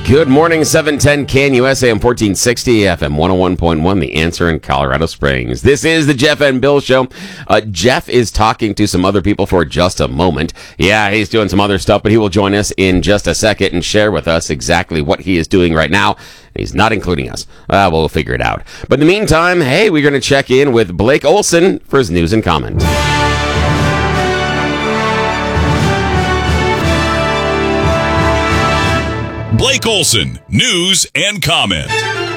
Good morning, 710 KNUS AM 1460 FM 101.1, The Answer in Colorado Springs. This is the Jeff and Bill Show. Jeff is talking to some other people for just a moment. Yeah, he's doing some other stuff, but he will join us in just a second and share with us exactly what he is doing right now. He's not including us. We'll figure it out. But in the meantime, hey, we're going to check in with Blake Olson for his news and comment. Blake Olson, news and comment.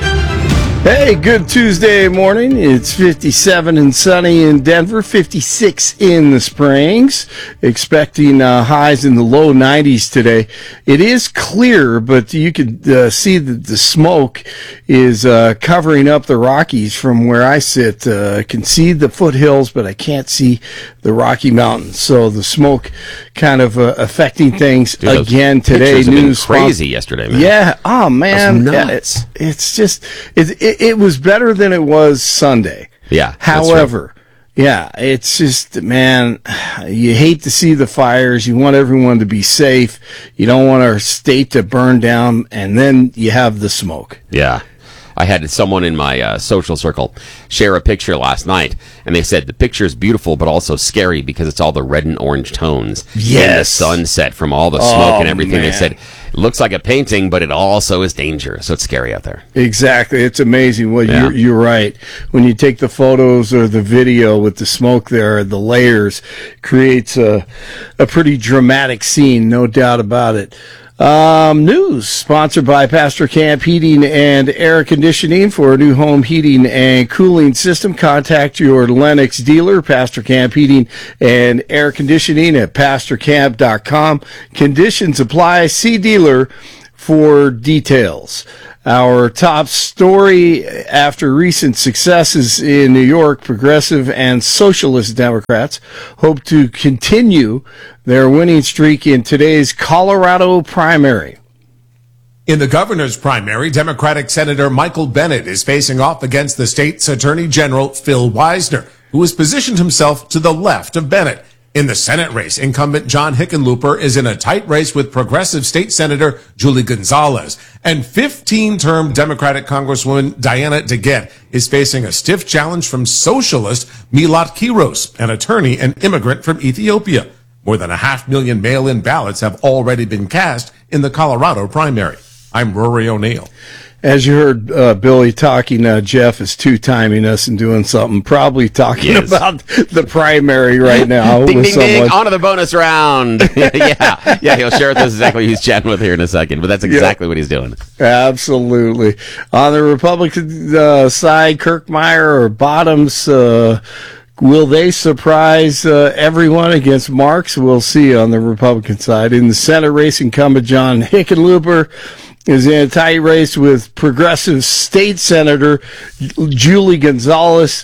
Hey, good Tuesday morning. It's 57 and sunny in Denver, 56 in the Springs. Expecting highs in the low 90s today. It is clear, but you can see that the smoke is covering up the Rockies from where I sit. I can see the foothills, but I can't see the Rocky Mountains. So the smoke kind of affecting things again today. Pictures have been crazy yesterday, man. Yeah. Oh, man. Nuts. It's just... It was better than it was Sunday. Yeah. However, yeah, it's just, man, you hate to see the fires. You want everyone to be safe. You don't want our state to burn down, and then you have the smoke. Yeah. I had someone in my social circle share a picture last night, and they said the picture is beautiful but also scary because it's all the red and orange tones. Yes. And the sunset from all the smoke and everything. Man. They said it looks like a painting, but it also is dangerous, so it's scary out there. Exactly. It's amazing. Well, Yeah. you're right. When you take the photos or the video with the smoke there, the layers creates a pretty dramatic scene, no doubt about it. News sponsored by Pastor Camp Heating and Air Conditioning. For a new home heating and cooling system, contact your Lennox dealer, Pastor Camp Heating and Air Conditioning at pastorcamp.com. Conditions apply. See dealer for details. Our top story after recent successes in New York, progressive and socialist Democrats hope to continue their winning streak in today's Colorado primary. In the governor's primary, Democratic Senator Michael Bennet is facing off against the state's Attorney General Phil Weisner, who has positioned himself to the left of Bennet. In the Senate race, incumbent John Hickenlooper is in a tight race with progressive state senator Julie Gonzalez. And 15-term Democratic Congresswoman Diana DeGette is facing a stiff challenge from socialist Milat Kiros, an attorney and immigrant from Ethiopia. More than 500,000 mail-in ballots have already been cast in the Colorado primary. I'm Rory O'Neill. As you heard Billy talking, Jeff is two-timing us and doing something, probably talking about the primary right now. Ding, ding, ding, on to the bonus round. Yeah, he'll share with us exactly who he's chatting with here in a second, but that's exactly what he's doing. Absolutely. On the Republican side, Kirkmeyer or Bottoms, will they surprise everyone against Marks? We'll see on the Republican side. In the Senate race, incumbent John Hickenlooper is in a tight race with progressive state senator Julie Gonzalez,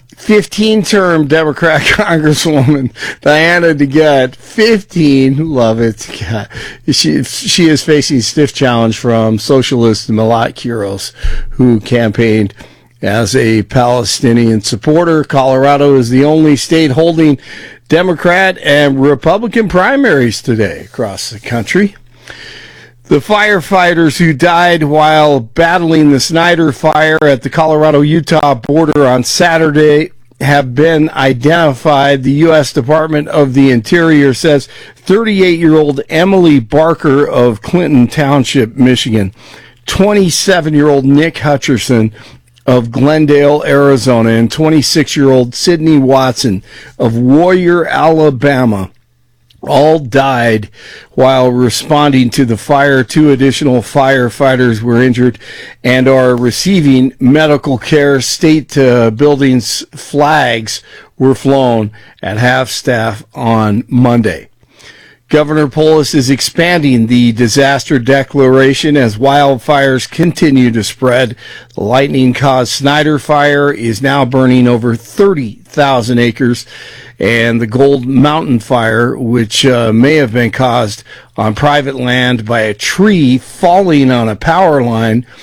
15-term Democrat Congresswoman Diana DeGette, 15, love it. God. She is facing stiff challenge from socialist Milat Kiros, who campaigned as a Palestinian supporter. Colorado is the only state holding Democrat and Republican primaries today across the country. The firefighters who died while battling the Snyder Fire at the Colorado-Utah border on Saturday have been identified. The U.S. Department of the Interior says 38-year-old Emily Barker of Clinton Township, Michigan, 27-year-old Nick Hutcherson of Glendale, Arizona, and 26-year-old Sydney Watson of Warrior, Alabama, all died while responding to the fire. 2 additional firefighters were injured and are receiving medical care. State buildings flags were flown at half-staff on Monday. Governor Polis is expanding the disaster declaration as wildfires continue to spread. The lightning-caused Snyder Fire is now burning over 30,000 acres, and the Gold Mountain Fire, which may have been caused on private land by a tree falling on a power line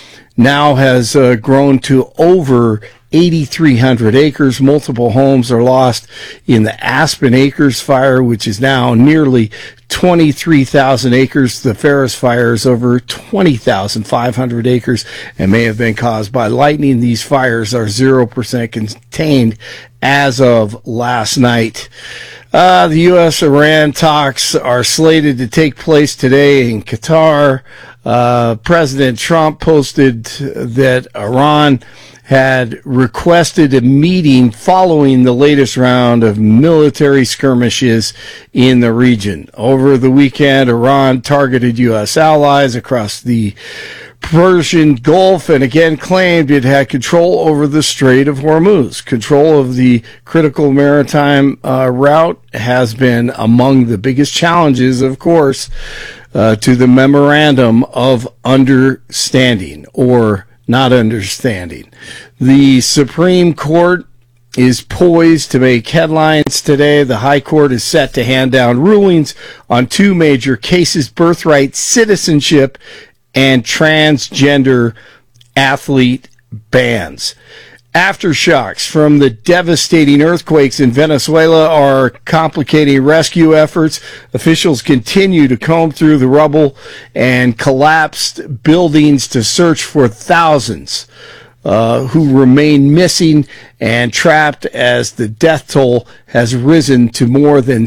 now has grown to over 8,300 acres. Multiple homes are lost in the Aspen Acres fire, which is now nearly 23,000 acres. The Ferris fire is over 20,500 acres and may have been caused by lightning. These fires are 0% contained as of last night. The U.S.-Iran talks are slated to take place today in Qatar. President Trump posted that Iran had requested a meeting following the latest round of military skirmishes in the region. Over the weekend, Iran targeted U.S. allies across the Persian Gulf and again claimed it had control over the Strait of Hormuz. Control of the critical maritime route has been among the biggest challenges, of course, to the Memorandum of Understanding, or not understanding. The Supreme Court is poised to make headlines today. The High Court is set to hand down rulings on two major cases: birthright citizenship and transgender athlete bans. Aftershocks from the devastating earthquakes in Venezuela are complicating rescue efforts. Officials continue to comb through the rubble and collapsed buildings to search for thousands who remain missing and trapped, as the death toll has risen to more than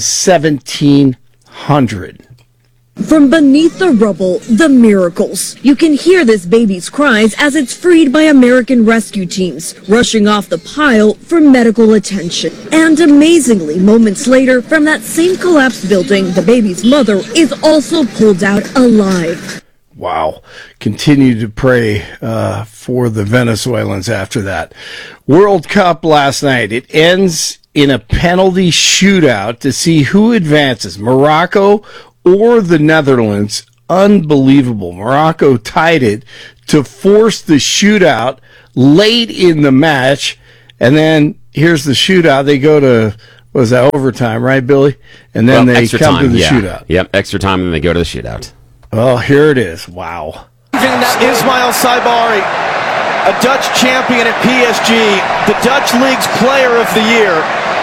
1,700. From beneath the rubble, the miracles. You can hear this baby's cries as it's freed by American rescue teams, rushing off the pile for medical attention. And amazingly, moments later, from that same collapsed building, the baby's mother is also pulled out alive. Wow. Continue to pray for the Venezuelans after that. World Cup last night. It ends in a penalty shootout to see who advances, Morocco or the Netherlands. Unbelievable. Morocco tied it to force the shootout late in the match. And then here's the shootout. They go to, was that overtime, right, Billy? And then they come to the shootout. Yep, extra time, and then they go to the shootout. Well, here it is. Wow. Ismail Saibari, a Dutch champion at PSG, the Dutch League's Player of the Year.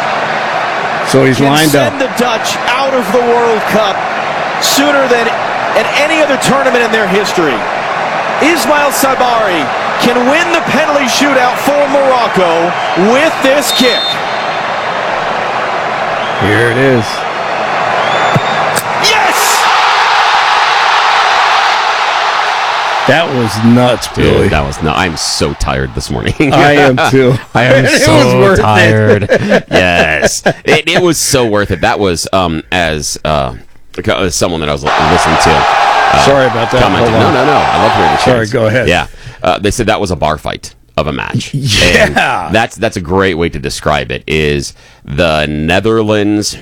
So he's lined up. Send the Dutch out of the World Cup sooner than at any other tournament in their history. Ismail Saibari can win the penalty shootout for Morocco with this kick. Here it is. Yes! That was nuts, Billy. Dude, that was nuts. I'm so tired this morning. I am too. I am so tired. Yes. It was so worth it. That was as someone that I was listening to. Sorry about that. No. I love hearing the Sorry, go ahead. Yeah. They said that was a bar fight of a match. Yeah. And that's a great way to describe it, is the Netherlands,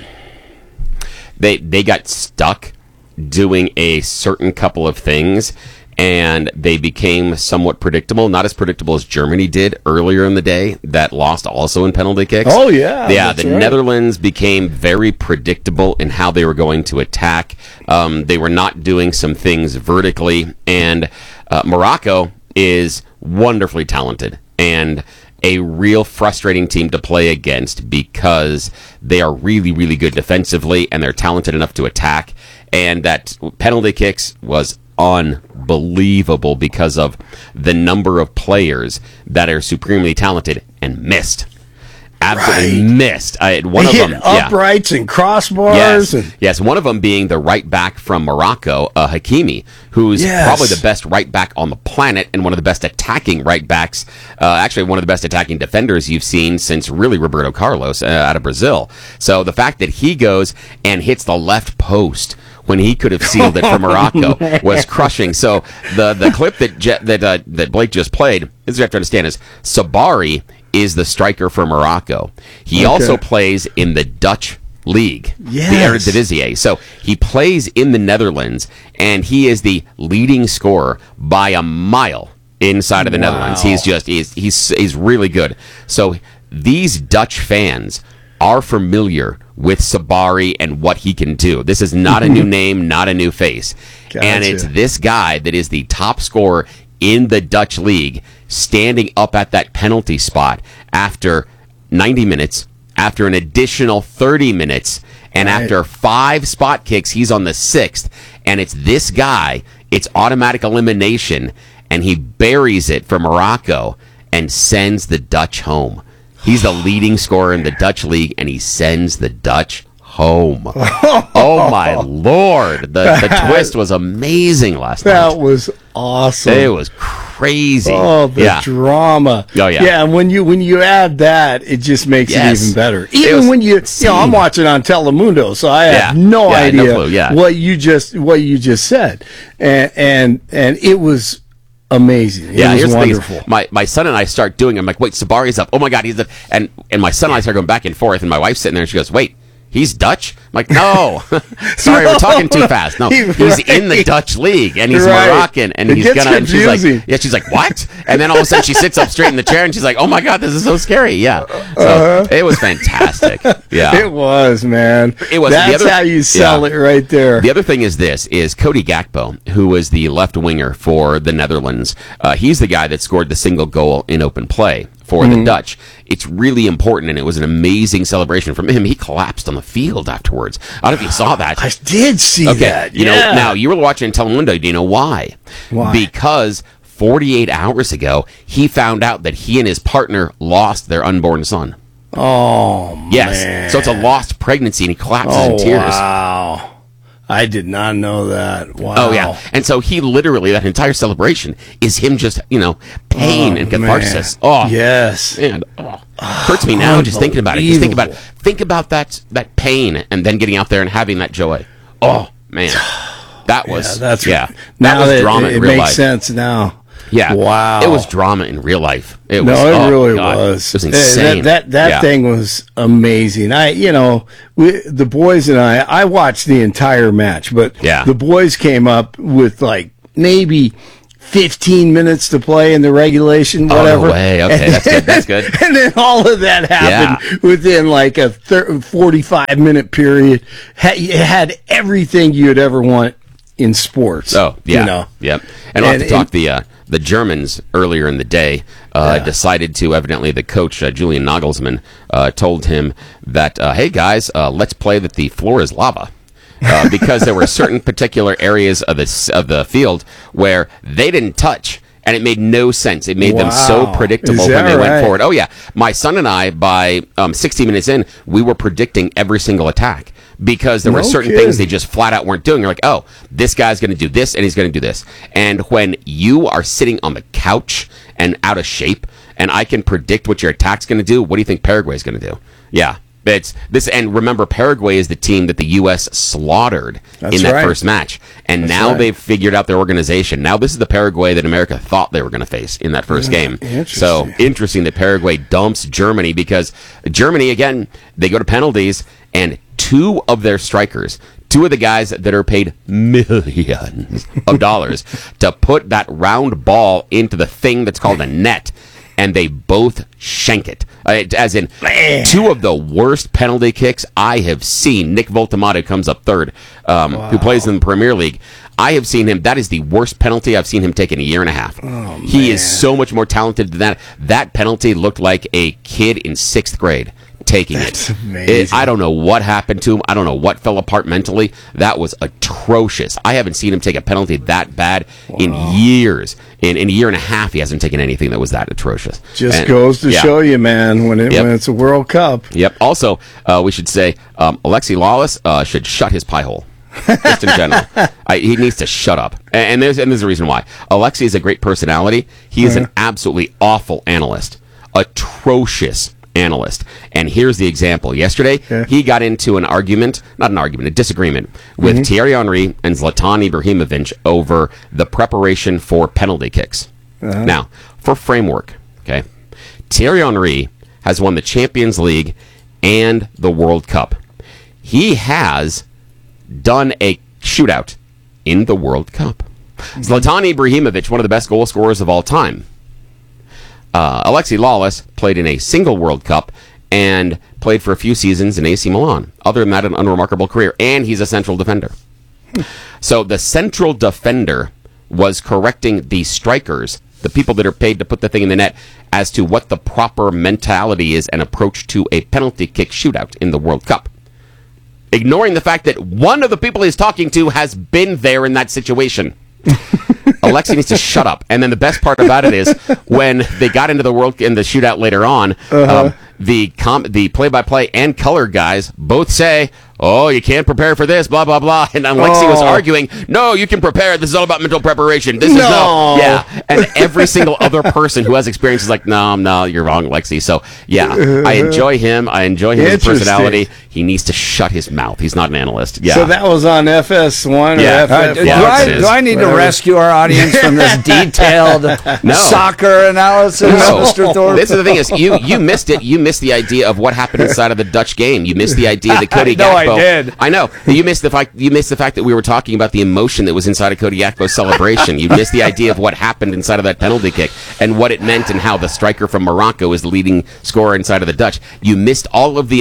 they got stuck doing a certain couple of things, and they became somewhat predictable. Not as predictable as Germany did earlier in the day, that lost also in penalty kicks. Oh, yeah. Yeah, the Netherlands became very predictable in how they were going to attack. They were not doing some things vertically. And Morocco is wonderfully talented and a real frustrating team to play against, because they are really, really good defensively and they're talented enough to attack. And that penalty kicks was unbelievable because of the number of players that are supremely talented and missed. Absolutely missed. One of them, uprights and crossbars. Yes, one of them being the right back from Morocco, Hakimi, who's probably the best right back on the planet and one of the best attacking right backs, actually one of the best attacking defenders you've seen since really Roberto Carlos out of Brazil. So the fact that he goes and hits the left post when he could have sealed it for Morocco was crushing. So the clip that Blake just played, this is what you have to understand, is Sabari is the striker for Morocco. He also plays in the Dutch league, the Eredivisie. So he plays in the Netherlands, and he is the leading scorer by a mile inside of the Netherlands. He's really good. So these Dutch fans are familiar with Sabari and what he can do. This is not a new name, not a new face. Gotcha. And it's this guy that is the top scorer in the Dutch league, standing up at that penalty spot after 90 minutes, after an additional 30 minutes, and after 5 spot kicks, he's on the 6th, and it's this guy, it's automatic elimination, and he buries it for Morocco and sends the Dutch home. He's the leading scorer in the Dutch league, and he sends the Dutch home. Oh, my Lord. The twist was amazing last night. That was awesome. It was crazy. Oh, the drama. Oh, yeah. Yeah, and when you add that, it just makes it even better. Even when you know, I'm watching on Telemundo, so I have no idea no clue, what you just said. And it was amazing. Yeah, it was here's wonderful. the thing is, my son and I start doing it. I'm like, wait, Sabari's up. Oh, my God, he's up. And my son and I start going back and forth, and my wife's sitting there, and she goes, wait, he's Dutch? I'm like, no. Sorry, we're talking too fast. No, he's in the Dutch league, and he's Moroccan, and he's gonna. And she's like, what? And then all of a sudden, she sits up straight in the chair, and she's like, oh my God, this is so scary. Yeah, so it was fantastic. Yeah, it was, man. It was. That's how you sell it right there. The other thing is Cody Gakpo, who was the left winger for the Netherlands. He's the guy that scored the single goal in open play for the Dutch. It's really important, and it was an amazing celebration from him. He collapsed on the field afterwards. I don't know if you saw that. I did see that. You know, now you were watching Telemundo. Do you know why? Why? Because 48 hours ago, he found out that he and his partner lost their unborn son. Oh, yes. man. So it's a lost pregnancy, and he collapses in tears. Wow. I did not know that. Wow. Oh, yeah. And so he literally, that entire celebration is him just, pain and catharsis. Man. Oh, yes. Man, hurts me now just thinking about it. Just think about it. Think about that pain and then getting out there and having that joy. Oh, man. That was, that's that now was drama in real life. It makes sense now. Yeah. Wow. It was drama in real life. It really God. was. It was insane. That thing was amazing. The boys and I watched the entire match, but the boys came up with like maybe 15 minutes to play in the regulation, whatever. Oh, no way. Okay, that's good. And then all of that happened within like a 45-minute period. It had everything you'd ever want in sports. Oh, yeah. Yep. And I'll have to talk the Germans earlier in the day decided to, evidently the coach, Julian Nagelsmann, told him that, hey guys, let's play that the floor is lava. Because there were certain particular areas of the field where they didn't touch, and it made no sense. It made them so predictable when they went forward. Oh, yeah. My son and I, by 60 minutes in, we were predicting every single attack. Because there were certain things they just flat out weren't doing. You're like, oh, this guy's going to do this, and he's going to do this. And when you are sitting on the couch and out of shape, and I can predict what your attack's going to do, what do you think Paraguay's going to do? Yeah. It's this, and remember, Paraguay is the team that the U.S. slaughtered in that first match. And now they've figured out their organization. Now this is the Paraguay that America thought they were going to face in that first game. So interesting that Paraguay dumps Germany, because Germany, again, they go to penalties, and two of their strikers, two of the guys that are paid millions of dollars to put that round ball into the thing that's called a net, and they both shank it. As in, two of the worst penalty kicks I have seen. Nick Voltamato comes up third, who plays in the Premier League. I have seen him. That is the worst penalty I've seen him take in a year and a half. He is so much more talented than that. That penalty looked like a kid in 6th grade taking it. Amazing. I don't know what happened to him. I don't know what fell apart mentally. That was atrocious. I haven't seen him take a penalty that bad in years. In a year and a half, he hasn't taken anything that was that atrocious. Just goes to show you, man, when it's a World Cup. Yep. Also, we should say Alexi Lawless should shut his pie hole. Just in general. He needs to shut up. And there's a reason why. Alexi is a great personality. He is an absolutely awful analyst. Atrocious analyst. And here's the example. Yesterday, he got into a disagreement with Thierry Henry and Zlatan Ibrahimovic over the preparation for penalty kicks. Now, for framework, okay, Thierry Henry has won the Champions League and the World Cup. He has done a shootout in the World Cup. Zlatan Ibrahimovic, one of the best goal scorers of all time. Alexi Lawless played in a single World Cup and played for a few seasons in AC Milan. Other than that, an unremarkable career. And he's a central defender. So the central defender was correcting the strikers, the people that are paid to put the thing in the net, as to what the proper mentality is and approach to a penalty kick shootout in the World Cup. Ignoring the fact that one of the people he's talking to has been there in that situation. Alexi needs to shut up. And then the best part about it is when they got into the shootout later on, the play-by-play and color guys both say, "Oh, you can't prepare for this, blah, blah, blah." And Alexi was arguing, "No, you can prepare. This is all about mental preparation. This is no." Yeah. And every single other person who has experience is like, no, you're wrong, Alexi. So, yeah, I enjoy him. I enjoy his personality. He needs to shut his mouth. He's not an analyst. Yeah. So that was on FS1 or FF1? Do I need to rescue our audience from this detailed soccer analysis, Mr. Thorpe? This is the thing is, you missed it. You missed the idea of what happened inside of the Dutch game. You missed the idea that Cody Gakpo. I did. I know. You missed the fact that we were talking about the emotion that was inside of Cody Gakpo's celebration. You missed the idea of what happened inside of that penalty kick and what it meant and how the striker from Morocco is the leading scorer inside of the Dutch. You missed all of the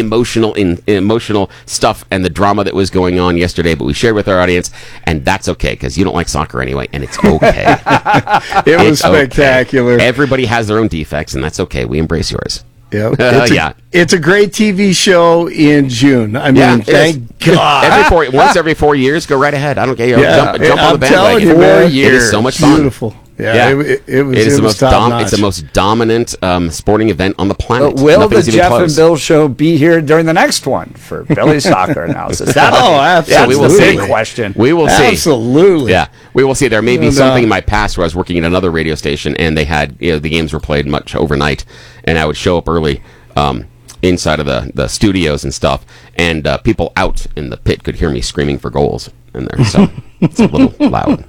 emotional stuff and the drama that was going on yesterday, but we shared with our audience, and that's okay because you don't like soccer anyway, and it's okay. It was spectacular. Okay. Everybody has their own defects, and that's okay. We embrace yours. Yep. It's a great TV show in June. I mean, thank God. Once every 4 years, go right ahead. I don't care. Jump on the bandwagon. 4 years. It is so much fun. Beautiful. Yeah. It was It's the most dominant sporting event on the planet. But will the Jeff and Bill show be here during the next one for Billy's soccer analysis? Absolutely. That's the big question. We will see. Absolutely. Yeah, we will see. There may be something in my past where I was working at another radio station and they had, the games were played much overnight, and I would show up early inside of the studios and stuff, and people out in the pit could hear me screaming for goals in there. So it's a little loud.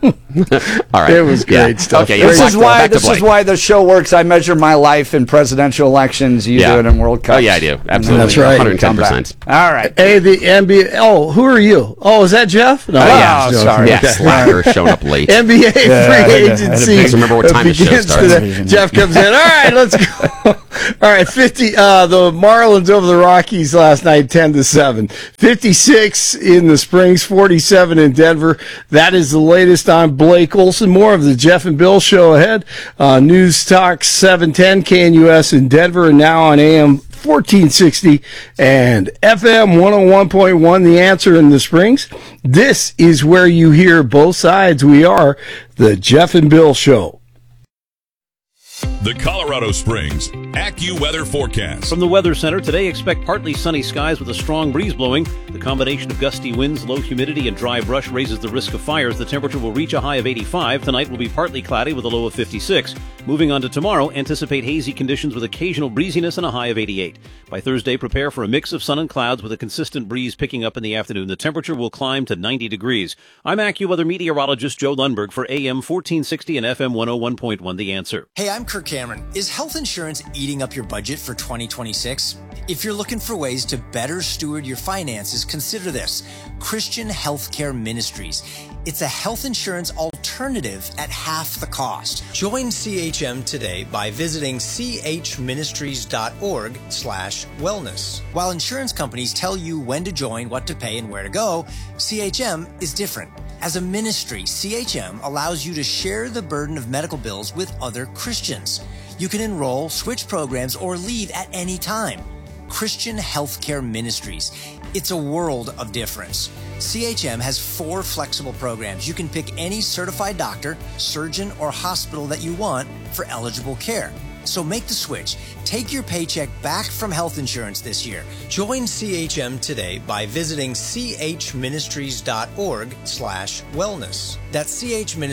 All right. It was great stuff. Okay, this is why the show works. I measure my life in presidential elections. You do it in World Cup. Oh, yeah, I do. Absolutely. That's right. 110%. All right. Hey, the NBA. Oh, who are you? Oh, is that Jeff? No, sorry. Yeah, slacker showing up late. NBA free agency. Just remember what time the show starts. Jeff comes in. All right, let's go. All right, 50. The Marlins over the Rockies last night, 10-7. 56 in the Springs, 47 in Denver. That is the latest on Blake Olson. More of the Jeff and Bill show ahead. News Talk 710 KNUS in Denver, and now on AM 1460 and FM 101.1, The Answer in the Springs. This is where you hear both sides. We are the Jeff and Bill show. The Colorado Springs AccuWeather forecast. From the Weather Center, today expect partly sunny skies with a strong breeze blowing. The combination of gusty winds, low humidity, and dry brush raises the risk of fires. The temperature will reach a high of 85. Tonight will be partly cloudy with a low of 56. Moving on to tomorrow, anticipate hazy conditions with occasional breeziness and a high of 88. By Thursday, prepare for a mix of sun and clouds with a consistent breeze picking up in the afternoon. The temperature will climb to 90 degrees. I'm AccuWeather meteorologist Joe Lundberg for AM 1460 and FM 101.1 The Answer. Hey, I'm Kirk Cameron. Is health insurance eating up your budget for 2026? If you're looking for ways to better steward your finances, consider this: Christian Healthcare Ministries. It's a health insurance alternative at half the cost. Join CHM today by visiting chministries.org/wellness. While insurance companies tell you when to join, what to pay, and where to go, CHM is different. As a ministry, CHM allows you to share the burden of medical bills with other Christians. You can enroll, switch programs, or leave at any time. Christian Healthcare Ministries. It's a world of difference. CHM has 4 flexible programs. You can pick any certified doctor, surgeon, or hospital that you want for eligible care. So make the switch. Take your paycheck back from health insurance this year. Join CHM today by visiting chministries.org/wellness. That's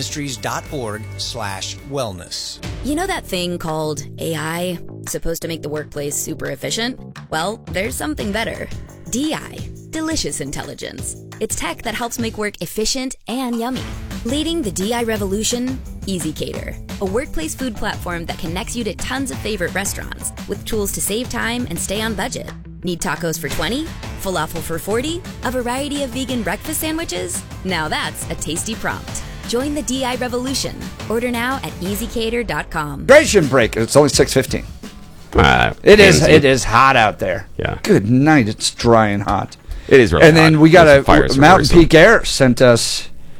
chministries.org/wellness. You know that thing called AI? Supposed to make the workplace super efficient? Well, there's something better. DI, Delicious Intelligence. It's tech that helps make work efficient and yummy. Leading the DI revolution, EasyCater, a workplace food platform that connects you to tons of favorite restaurants with tools to save time and stay on budget. Need tacos for 20? Falafel for 40? A variety of vegan breakfast sandwiches? Now that's a tasty prompt. Join the DI revolution. Order now at easycater.com. Hydration break. It's only 6:15. It is hot out there. Yeah. Good night. It's dry and hot. It is really and hot. then we got Mountain Peak Air sent us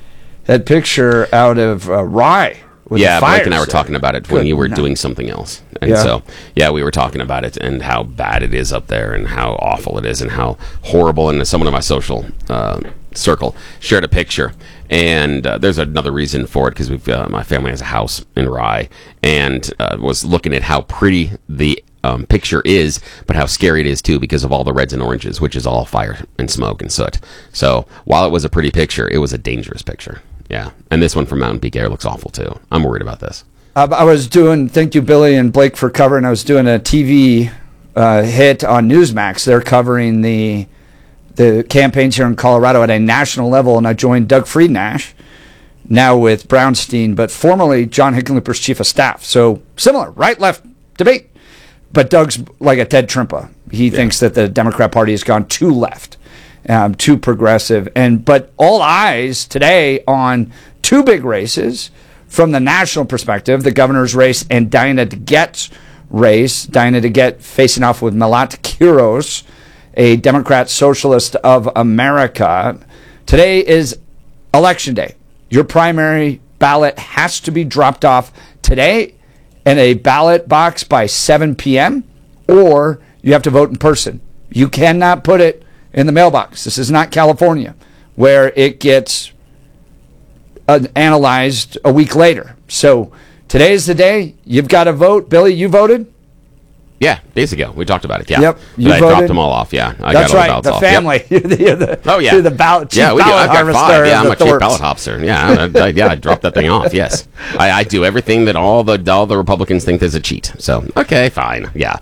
that picture out of Rye. Yeah, Blake and I were talking about it when you were doing something else. And so, we were talking about it and how bad it is up there and how awful it is and how horrible. And someone in my social circle shared a picture. And there's another reason for it because my family has a house in Rye and was looking at how pretty the picture is, but how scary it is too because of all the reds and oranges, which is all fire and smoke and soot. So while it was a pretty picture, it was a dangerous picture. Yeah, and this one from Mountain Peak Air looks awful too. I'm worried about this. I was doing, thank you, Billy and Blake, for covering. I was doing a TV hit on Newsmax. They're covering the campaigns here in Colorado at a national level, and I joined Doug Friednash, now with Brownstein, but formerly John Hickenlooper's chief of staff. So similar, right-left debate. But Doug's like a Ted Trimpa. He thinks that the Democrat Party has gone too left. Too progressive, but all eyes today on two big races from the national perspective: the governor's race and Diana DeGette's race. Diana DeGette facing off with Malat Quiros, a Democrat Socialist of America. Today is Election Day. Your primary ballot has to be dropped off today in a ballot box by 7 p.m., or you have to vote in person. You cannot put it in the mailbox. This is not California, where it gets analyzed a week later. So today is the day. You've got to vote. Billy, you voted? Yeah, days ago. We talked about it. Yeah. Yep. I dropped them all off. Yeah. That's right. The family. Yep. You're the ballot. Yeah, we do. I've got 5. Yeah, I'm a chief Thorpes. ballot officer. Yeah. I dropped that thing off. Yes. I do everything that all the Republicans think is a cheat. So, okay, fine. Yeah.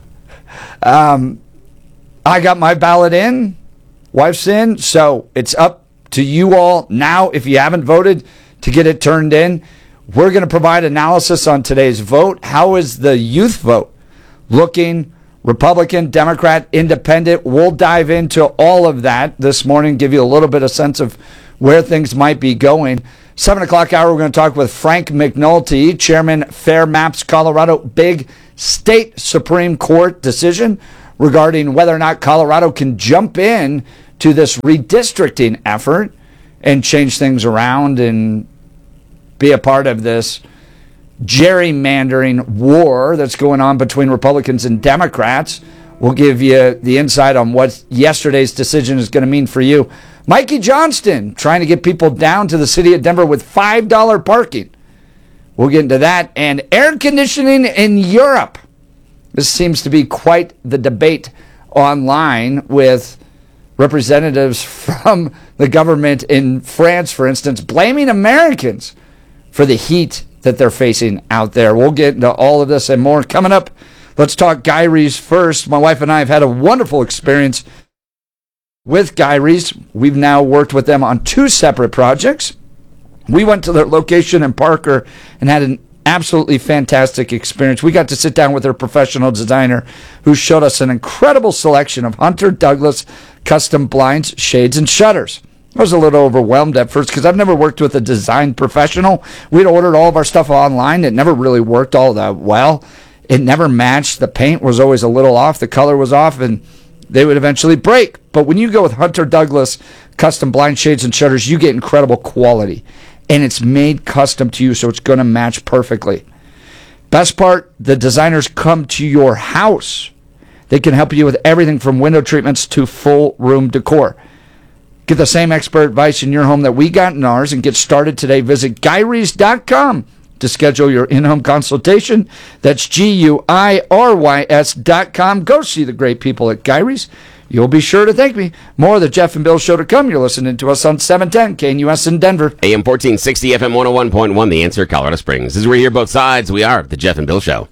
I got my ballot in. Wife's in, so it's up to you all now, if you haven't voted, to get it turned in. We're going to provide analysis on today's vote. How is the youth vote looking? Republican, Democrat, Independent. We'll dive into all of that this morning, give you a little bit of sense of where things might be going. 7 o'clock hour, we're going to talk with Frank McNulty, Chairman, Fair Maps Colorado. Big state Supreme Court decision regarding whether or not Colorado can jump in to this redistricting effort and change things around and be a part of this gerrymandering war that's going on between Republicans and Democrats. We'll give you the insight on what yesterday's decision is going to mean for you. Mikey Johnston trying to get people down to the city of Denver with $5 parking. We'll get into that. And air conditioning in Europe. This seems to be quite the debate online with representatives from the government in France, for instance, blaming Americans for the heat that they're facing out there. We'll get into all of this and more coming up. Let's talk Guy Rees first. My wife and I have had a wonderful experience with Guy Rees. We've now worked with them on 2 separate projects. We went to their location in Parker and had an absolutely fantastic experience. We got to sit down with their professional designer who showed us an incredible selection of Hunter Douglas custom blinds, shades, and shutters. I was a little overwhelmed at first because I've never worked with a design professional. We'd ordered all of our stuff online. It never really worked all that well. It never matched. The paint was always a little off. The color was off, and they would eventually break. But when you go with Hunter Douglas custom blind, shades, and shutters, you get incredible quality. And it's made custom to you, so it's going to match perfectly. Best part, the designers come to your house. They can help you with everything from window treatments to full room decor. Get the same expert advice in your home that we got in ours and get started today. Visit GuyRees.com to schedule your in-home consultation. That's GUIRYS.com. Go see the great people at Guy Rees. You'll be sure to thank me. More of the Jeff and Bill Show to come. You're listening to us on 710 KNUS in Denver. AM 1460, FM 101.1, The Answer, Colorado Springs. As we hear both sides, we are the Jeff and Bill Show.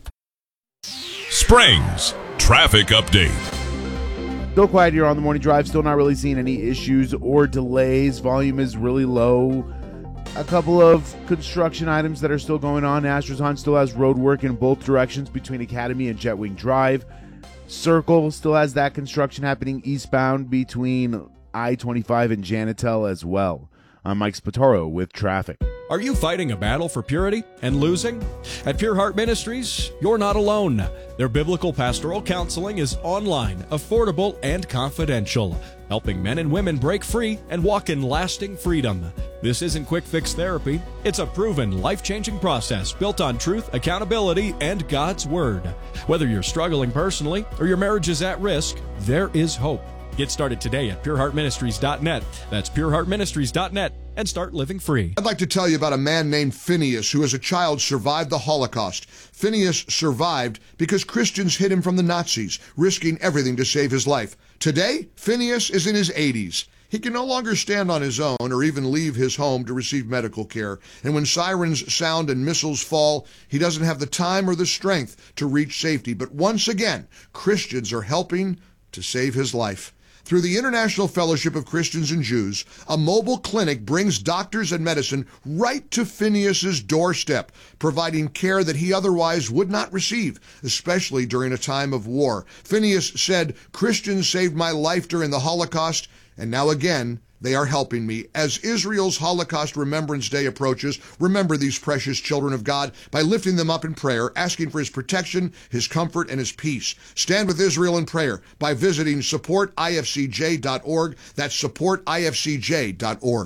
Springs Traffic Update. Still quiet here on the morning drive. Still not really seeing any issues or delays. Volume is really low. A couple of construction items that are still going on. Astroson still has road work in both directions between Academy and Jetwing Drive. Circle still has that construction happening eastbound between I-25 and Janitel as well. I'm Mike Spataro with traffic. Are you fighting a battle for purity and losing? At Pure Heart Ministries, you're not alone. Their biblical pastoral counseling is online, affordable, and confidential. helping men and women break free and walk in lasting freedom. This isn't quick fix therapy. It's a proven, life-changing process built on truth, accountability, and God's Word. Whether you're struggling personally or your marriage is at risk, there is hope. Get started today at pureheartministries.net. That's pureheartministries.net, and start living free. I'd like to tell you about a man named Phineas who as a child survived the Holocaust. Phineas survived because Christians hid him from the Nazis, risking everything to save his life. Today, Phineas is in his 80s. He can no longer stand on his own or even leave his home to receive medical care. And when sirens sound and missiles fall, he doesn't have the time or the strength to reach safety. But once again, Christians are helping to save his life. Through the International Fellowship of Christians and Jews, a mobile clinic brings doctors and medicine right to Phineas's doorstep, providing care that he otherwise would not receive, especially during a time of war. Phineas said, "Christians saved my life during the Holocaust, and now again, they are helping me." As Israel's Holocaust Remembrance Day approaches, remember these precious children of God by lifting them up in prayer, asking for his protection, his comfort, and his peace. Stand with Israel in prayer by visiting supportifcj.org. That's supportifcj.org.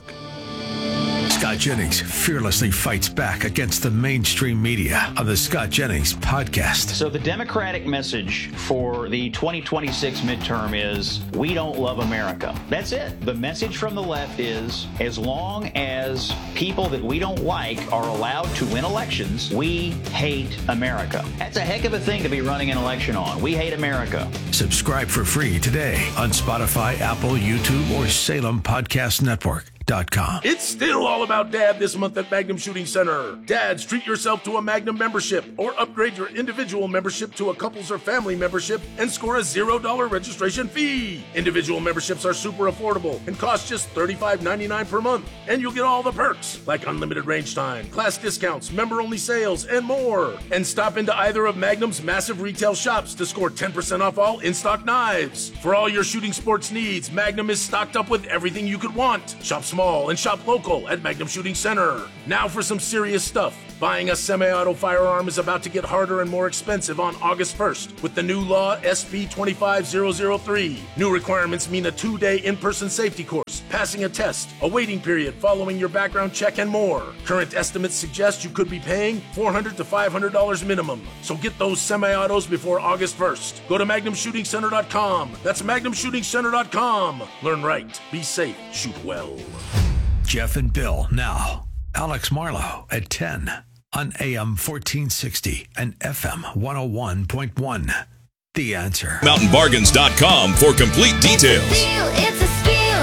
Scott Jennings fearlessly fights back against the mainstream media on the Scott Jennings podcast. So the Democratic message for the 2026 midterm is, we don't love America. That's it. The message from the left is, as long as people that we don't like are allowed to win elections, we hate America. That's a heck of a thing to be running an election on. We hate America. Subscribe for free today on Spotify, Apple, YouTube, or Salem Podcast Network. It's still all about Dad this month at Magnum Shooting Center. Dads, treat yourself to a Magnum membership or upgrade your individual membership to a couples or family membership and score a $0 registration fee. Individual memberships are super affordable and cost just $35.99 per month. And you'll get all the perks like unlimited range time, class discounts, member-only sales, and more. And stop into either of Magnum's massive retail shops to score 10% off all in-stock knives. For all your shooting sports needs, Magnum is stocked up with everything you could want. Shop small and shop local at Magnum Shooting Center. Now for some serious stuff. Buying a semi-auto firearm is about to get harder and more expensive on August 1st with the new law SB 25003. New requirements mean a 2-day in-person safety course, passing a test, a waiting period following your background check, and more. Current estimates suggest you could be paying $400 to $500 minimum. So get those semi-autos before August 1st. Go to MagnumShootingCenter.com. That's MagnumShootingCenter.com. Learn right, be safe, shoot well. Jeff and Bill now. Alex Marlowe at 10 on AM 1460 and FM 101.1. The Answer. MountainBargains.com for complete details. It's a steal.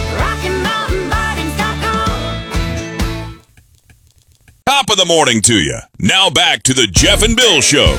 RockinMountainBargains.com. Top of the morning to you. Now back to the Jeff and Bill Show.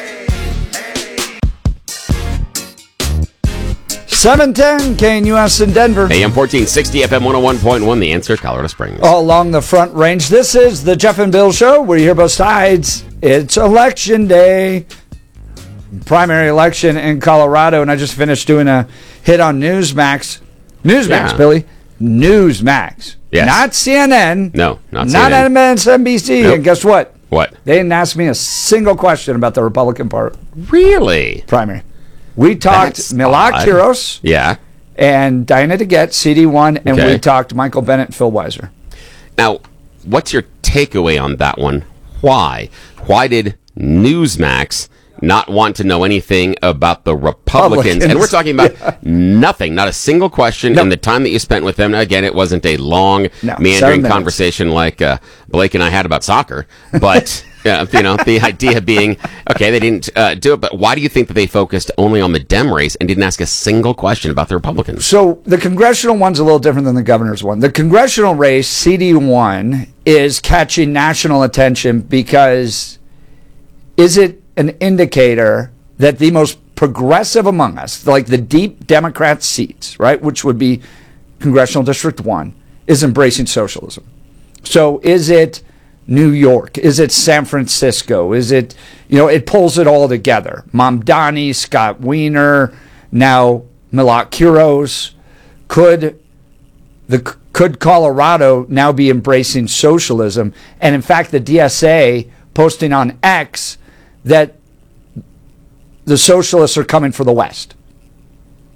710 KNUS in Denver. AM 1460, FM 101.1, The Answer, Colorado Springs. All along the Front Range. This is the Jeff and Bill Show. We hear both sides. It's election day. Primary election in Colorado, and I just finished doing a hit on Newsmax. Newsmax, Billy. Newsmax. Yes. Not CNN. No, not CNN. Not MSNBC. Nope. And guess what? What? They didn't ask me a single question about the Republican Party. Really? Primary. We talked Milak Quiros. Yeah. And Diana DeGette, CD1, and we talked Michael Bennett and Phil Weiser. Now, what's your takeaway on that one? Why? Why did Newsmax not want to know anything about the Republicans? And we're talking about nothing, not a single question in the time that you spent with them. Again, it wasn't a long, meandering conversation like Blake and I had about soccer, but... the idea being, okay, they didn't do it, but why do you think that they focused only on the Dem race and didn't ask a single question about the Republicans? So the congressional one's a little different than the governor's one. The congressional race, CD1, is catching national attention because is it an indicator that the most progressive among us, like the deep Democrat seats, right, which would be Congressional District 1, is embracing socialism? So is it New York? Is it San Francisco? Is it, it pulls it all together. Mamdani, Scott Wiener, now Milak Quiros. Could Colorado now be embracing socialism? And in fact, the DSA posting on X that the socialists are coming for the West.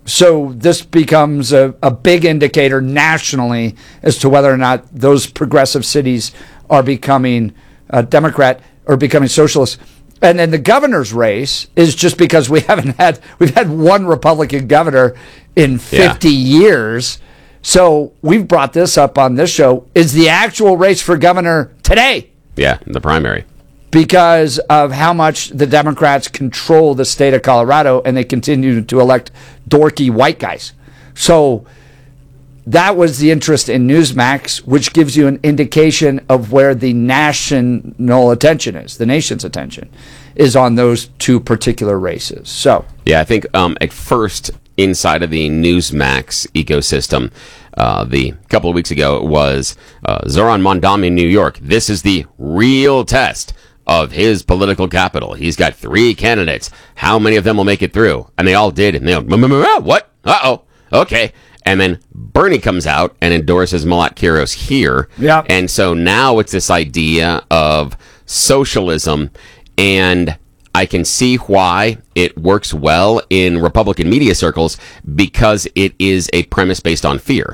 So this becomes a big indicator nationally as to whether or not those progressive cities are becoming Democrat or becoming socialist. And then the governor's race is just because we've had one Republican governor in 50 years. So we've brought this up on this show. Is the actual race for governor today? Yeah, in the primary. Because of how much the Democrats control the state of Colorado and they continue to elect dorky white guys. So that was the interest in Newsmax, which gives you an indication of where the national attention is. The nation's attention is on those two particular races. So yeah, I think at first inside of the Newsmax ecosystem, the couple of weeks ago it was Zoran Mondani in New York. This is the real test of his political capital. He's got 3 candidates. How many of them will make it through? And they all did. And they what? Uh-oh. Okay. And then Bernie comes out and endorses Malat Kiros here. Yeah. And so now it's this idea of socialism, and I can see why it works well in Republican media circles because it is a premise based on fear.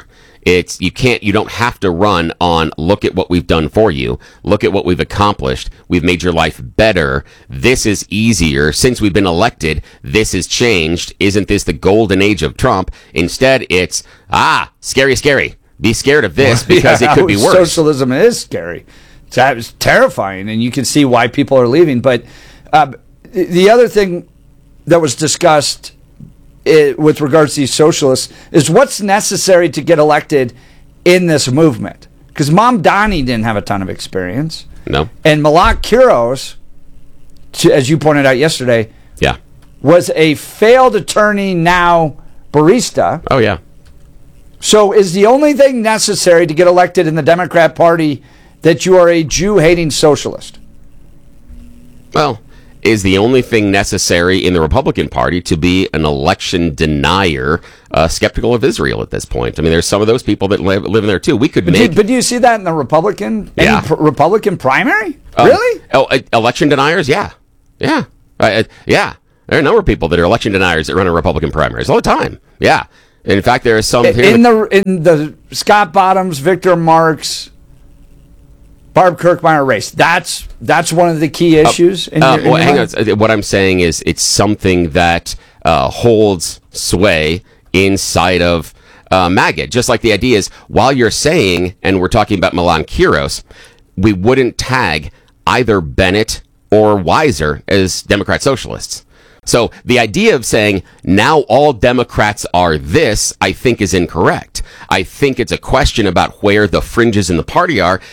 You don't have to run on, look at what we've done for you. Look at what we've accomplished. We've made your life better. This is easier. Since we've been elected, this has changed. Isn't this the golden age of Trump? Instead, it's, scary, scary. Be scared of this because it could be worse. Socialism is scary. It's terrifying, and you can see why people are leaving. But the other thing that was discussed with regards to these socialists is what's necessary to get elected in this movement. Because Mamdani didn't have a ton of experience. No. And Malat Kiros, as you pointed out yesterday, was a failed attorney, now barista. Oh, yeah. So is the only thing necessary to get elected in the Democrat Party that you are a Jew-hating socialist? Well, is the only thing necessary in the Republican Party to be an election denier, skeptical of Israel at this point. I mean, there's some of those people that live in there too. We could make... But do you see that in the Republican Republican primary? Really? Election deniers? Yeah. Yeah. Yeah. There are a number of people that are election deniers that run in Republican primaries all the time. Yeah. In fact, there are some... In the Scott Bottoms, Victor Marks... Barb Kirkmeyer race. That's one of the key issues. Hang on. What I'm saying is it's something that holds sway inside of MAGA. Just like the idea is, while you're saying, and we're talking about Malan Kiros, we wouldn't tag either Bennett or Weiser as Democrat socialists. So the idea of saying now all Democrats are this, I think is incorrect. I think it's a question about where the fringes in the party are,